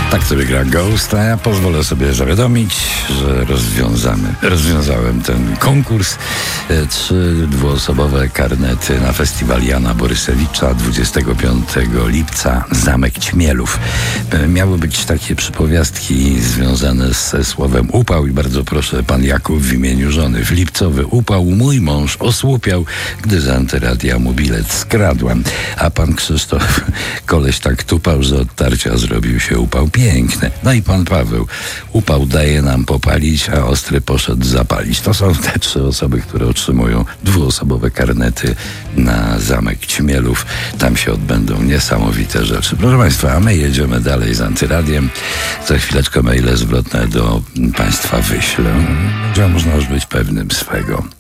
Tak sobie gra Ghost, a ja pozwolę sobie zawiadomić, że rozwiązałem ten konkurs. 3 dwuosobowe karnety na festiwal Jana Borysewicza 25 lipca, Zamek Ćmielów. Miały być takie przypowiastki związane ze słowem upał i bardzo proszę, pan Jakub w imieniu żony. W lipcowy upał mój mąż osłupiał, gdy z antyradia mu bilet skradłam. A pan Krzysztof, koleś tak tupał, że od tarcia zrobił się upał piękny. No i pan Paweł, upał daje nam popalić, a ostry poszedł zapalić. To są te 3 osoby, które otrzymują dwuosobowe karnety na Zamek Ćmielów. Tam się odbędą niesamowite rzeczy. Proszę państwa, a my jedziemy dalej z antyradiem. Za chwileczkę maile zwrotne do państwa wyślę. Będzie można już być pewnym swego.